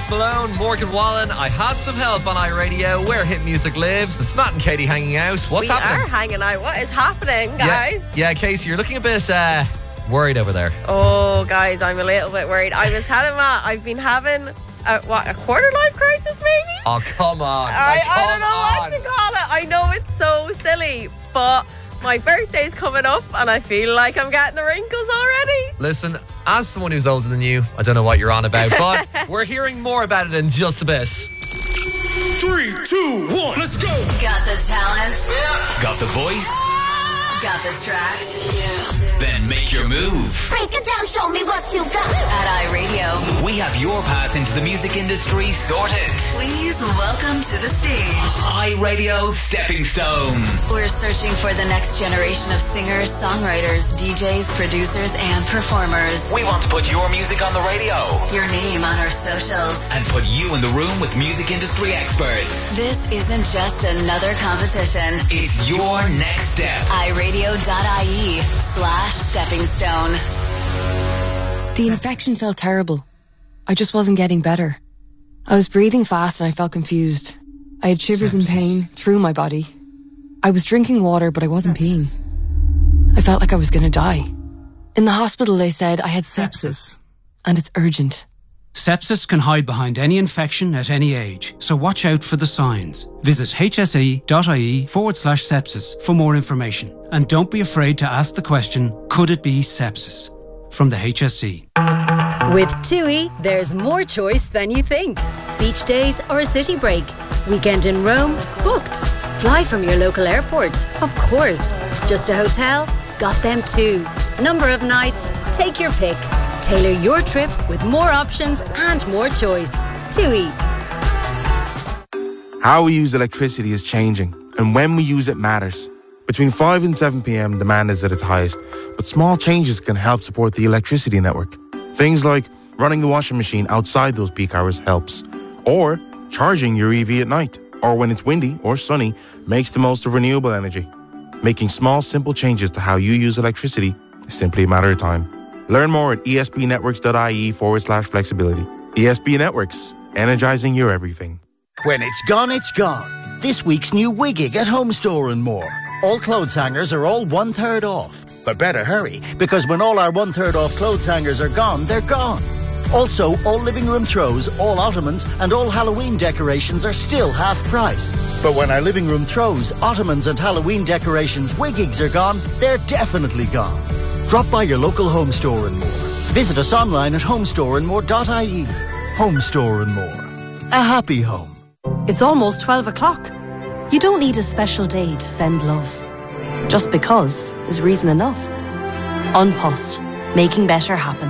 Post Malone, Morgan Wallen. I had some help on iRadio, where hit music lives. It's Matt and Katie hanging out. What's happening? We are hanging out. What is happening, guys? Yeah, Casey, you're looking a bit worried over there. Oh, guys, I'm a little bit worried. I was telling Matt, I've been having a quarter-life crisis, maybe? Oh, come on. I don't know what to call it. I know it's so silly, but my birthday's coming up and I feel like I'm getting the wrinkles already. Listen, as someone who's older than you, I don't know what you're on about, but we're hearing more about it in just a bit. 3, 2, 1, let's go! Got the talent? Yeah. Got the voice? Got the tracks? Yeah. Then make your move. Break it down, show me what you got. At iRadio, we have your path into the music industry sorted. Please welcome to the stage iRadio Stepping Stone. We're searching for the next generation of singers, songwriters, DJs, producers, and performers. We want to put your music on the radio, your name on our socials, and put you in the room with music industry experts. This isn't just another competition. It's your next step. iRadio.ie/stepping stone. The infection felt terrible. I just wasn't getting better. I was breathing fast and I felt confused. I had shivers and pain through my body. I was drinking water, but I wasn't peeing. I felt like I was going to die. In the hospital, they said I had sepsis, and it's urgent. Sepsis can hide behind any infection at any age, so watch out for the signs. Visit hse.ie/sepsis for more information. And don't be afraid to ask the question, could it be sepsis? From the HSE. With TUI, there's more choice than you think. Beach days or a city break. Weekend in Rome? Booked. Fly from your local airport? Of course. Just a hotel? Got them too. Number of nights? Take your pick. Tailor your trip with more options and more choice. TUI. How we use electricity is changing, and when we use it matters. Between 5 and 7 p.m, demand is at its highest, but small changes can help support the electricity network. Things like running the washing machine outside those peak hours helps, or charging your EV at night, or when it's windy or sunny, makes the most of renewable energy. Making small, simple changes to how you use electricity is simply a matter of time. Learn more at espnetworks.ie/flexibility. ESB Networks, energizing your everything. When it's gone, it's gone. This week's new Wiggig at Home Store and More. All clothes hangers are all 1/3 off. But better hurry, because when all our 1/3 off clothes hangers are gone, they're gone. Also, all living room throws, all ottomans and all Halloween decorations are still half price. But when our living room throws, ottomans and Halloween decorations Wiggigs are gone, they're definitely gone. Drop by your local Home Store and More. Visit us online at homestoreandmore.ie. Home Store and More. A happy home. It's almost 12 o'clock. You don't need a special day to send love. Just because is reason enough. An Post, making better happen.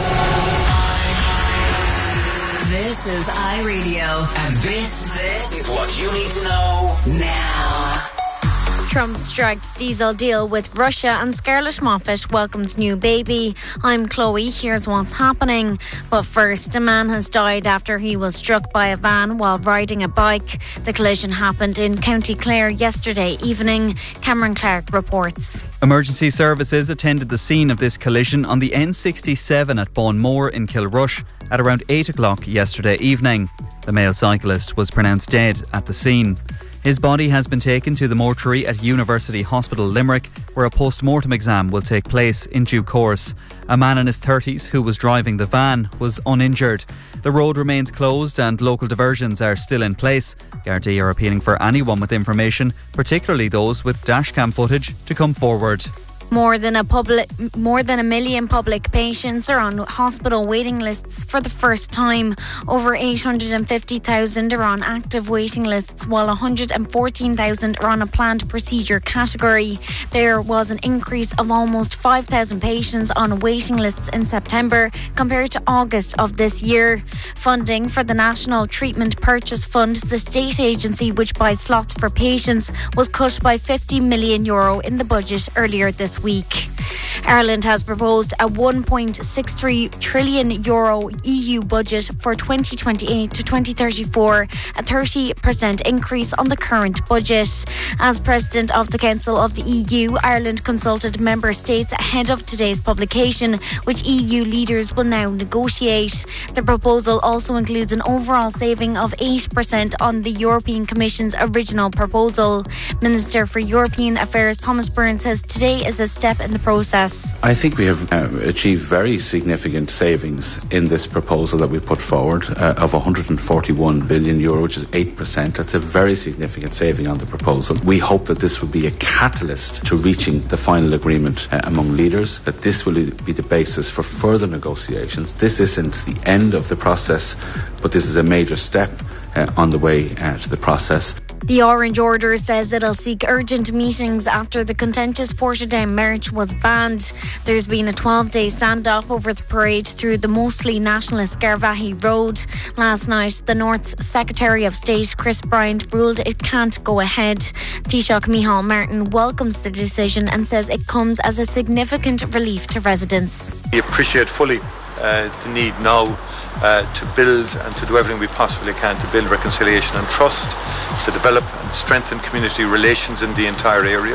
This is iRadio. And this is what you need to know now. Trump strikes diesel deal with Russia and Scarlett Moffatt welcomes new baby. I'm Chloe, here's what's happening. But first, a man has died after he was struck by a van while riding a bike. The collision happened in County Clare yesterday evening. Cameron Clark reports. Emergency services attended the scene of this collision on the N67 at Bournemore in Kilrush at around 8 o'clock yesterday evening. The male cyclist was pronounced dead at the scene. His body has been taken to the mortuary at University Hospital Limerick, where a post-mortem exam will take place in due course. A man in his 30s who was driving the van was uninjured. The road remains closed and local diversions are still in place. Gardaí are appealing for anyone with information, particularly those with dashcam footage, to come forward. More than a million public patients are on hospital waiting lists for the first time. Over 850,000 are on active waiting lists, while 114,000 are on a planned procedure category. There was an increase of almost 5,000 patients on waiting lists in September compared to August of this year. Funding for the National Treatment Purchase Fund, the state agency which buys slots for patients, was cut by €50 million in the budget earlier this this week. Ireland has proposed a €1.63 trillion EU budget for 2028 to 2034, a 30% increase on the current budget. As President of the Council of the EU, Ireland consulted member states ahead of today's publication, which EU leaders will now negotiate. The proposal also includes an overall saving of 8% on the European Commission's original proposal. Minister for European Affairs Thomas Byrne says today is a step in the process. I think we have achieved very significant savings in this proposal that we put forward of €141 billion, which is 8%. That's a very significant saving on the proposal. We hope that this will be a catalyst to reaching the final agreement among leaders, that this will be the basis for further negotiations. This isn't the end of the process, but this is a major step on the way to the process. The Orange Order says it'll seek urgent meetings after the contentious Portadown March was banned. There's been a 12-day standoff over the parade through the mostly nationalist Garvaghey Road. Last night, the North's Secretary of State, Chris Bryant, ruled it can't go ahead. Taoiseach Micheál Martin welcomes the decision and says it comes as a significant relief to residents. We appreciate fully the need now to build and to do everything we possibly can to build reconciliation and trust, to develop and strengthen community relations in the entire area.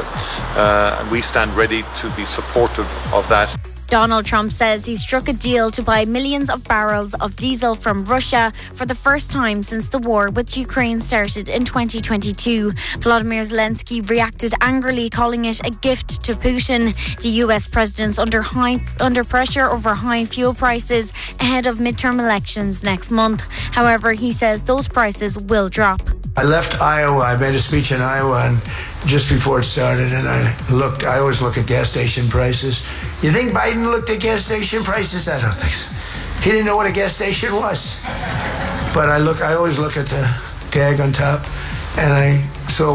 And we stand ready to be supportive of that. Donald Trump says he struck a deal to buy millions of barrels of diesel from Russia for the first time since the war with Ukraine started in 2022. Volodymyr Zelensky reacted angrily, calling it a gift to Putin. The US president's under pressure over high fuel prices ahead of midterm elections next month. However, he says those prices will drop. I left Iowa. I made a speech in Iowa, and just before it started, and I always look at gas station prices. You think Biden looked at gas station prices? I don't think so. He didn't know what a gas station was. But I always look at the tag on top, and I saw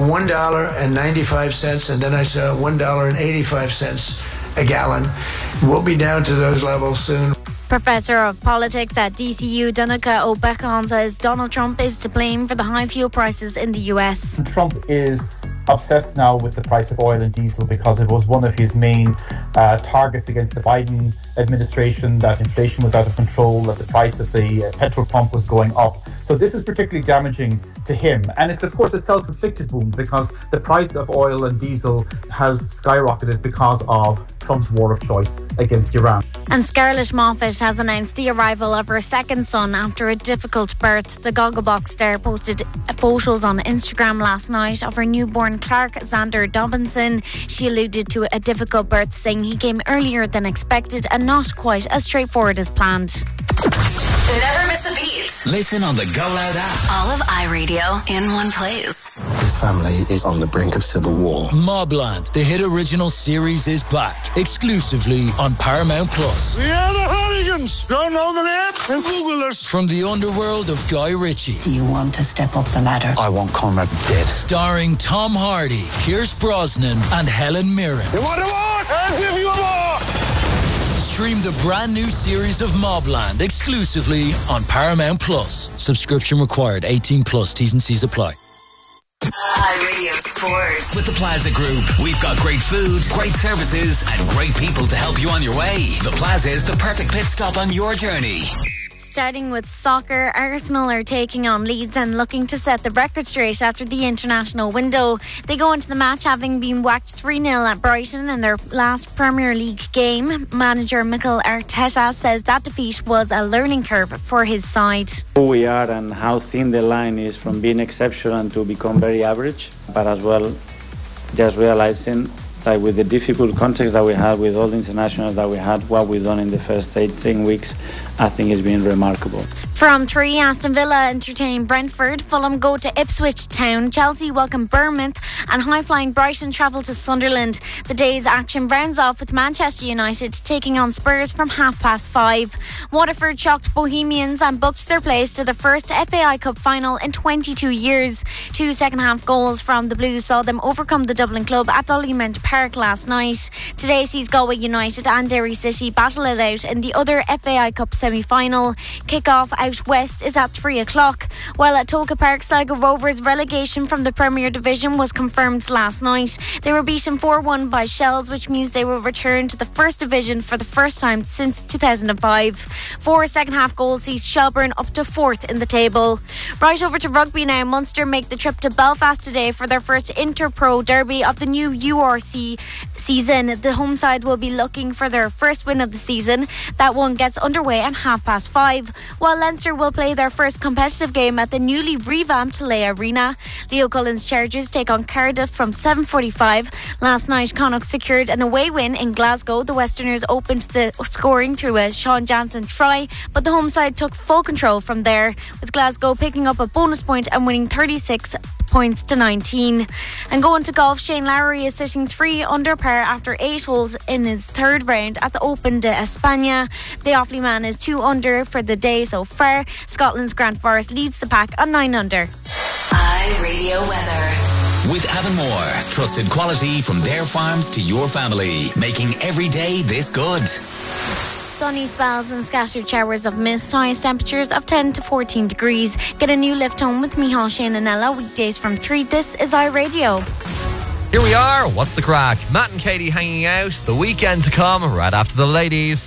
$1.95, and then I saw $1.85 a gallon. We'll be down to those levels soon. Professor of Politics at DCU, Danica O'Beacon, says Donald Trump is to blame for the high fuel prices in the US. Trump is obsessed now with the price of oil and diesel because it was one of his main targets against the Biden administration, that inflation was out of control, that the price of the petrol pump was going up. So this is particularly damaging to him. And it's, of course, a self-inflicted wound because the price of oil and diesel has skyrocketed because of Trump's war of choice against Iran. And Scarlett Moffatt has announced the arrival of her second son after a difficult birth. The Gogglebox star posted photos on Instagram last night of her newborn Clark Xander Dobinson. She alluded to a difficult birth, saying he came earlier than expected and not quite as straightforward as planned. Never miss a beat. Listen on the Go Loud app. All of iRadio in one place. This family is on the brink of civil war. Mobland, the hit original series, is back exclusively on Paramount Plus. We are the Hooligans. Don't know the name? And Google us. From the underworld of Guy Ritchie. Do you want to step up the ladder? I want Conrad dead. Starring Tom Hardy, Pierce Brosnan, and Helen Mirren. You want a war? I'll give you a war. Stream the brand new series of Mobland exclusively on Paramount Plus. Subscription required. 18 plus. T's and C's apply. iRadio Sports. With the Plaza Group, we've got great food, great services, and great people to help you on your way. The Plaza is the perfect pit stop on your journey. Starting with soccer, Arsenal are taking on Leeds and looking to set the record straight after the international window. They go into the match having been whacked 3-0 at Brighton in their last Premier League game. Manager Mikel Arteta says that defeat was a learning curve for his side. Who we are and how thin the line is from being exceptional to become very average, but as well just realizing that with the difficult context that we had, with all the internationals that we had, what we've done in the first 18 weeks, I think it's been remarkable. From 3, Aston Villa entertain Brentford, Fulham go to Ipswich Town, Chelsea welcome Bournemouth, and high-flying Brighton travel to Sunderland. The day's action rounds off with Manchester United taking on Spurs from 5:30. Waterford shocked Bohemians and booked their place to the first FAI Cup final in 22 years. 2 second-half goals from the Blues saw them overcome the Dublin club at Dollymount Park last night. Today sees Galway United and Derry City battle it out in the other FAI Cup semi semi-final. Kick-off out west is at 3 o'clock. While at Toca Park, Sligo Rovers' relegation from the Premier Division was confirmed last night. They were beaten 4-1 by Shells, which means they will return to the First Division for the first time since 2005. 4 second-half goals sees Shelburne up to 4th in the table. Right over to rugby now. Munster make the trip to Belfast today for their first Inter-Pro derby of the new URC season. The home side will be looking for their first win of the season. That one gets underway at 5:30, while Leinster will play their first competitive game at the newly revamped Lea Arena. Leo Cullen's Chargers take on Cardiff from 7:45. Last night, Connacht secured an away win in Glasgow. The Westerners opened the scoring through a Sean Jansen try, but the home side took full control from there, with Glasgow picking up a bonus point and winning 36 points to 19. And going to golf, Shane Lowry is sitting 3 under par after 8 holes in his third round at the Open de España. The Offaly man is 2 under for the day so far. Scotland's Grant Forrest leads the pack on 9 under. iRadio weather. With Avonmore, trusted quality from their farms to your family, making every day this good. Sunny spells and scattered showers of mist. Highest temperatures of 10 to 14 degrees. Get a new lift home with Michal, Shane and Ella weekdays from 3. This is iRadio. Here we are. What's the crack? Matt and Katie hanging out. The weekend to come right after the ladies.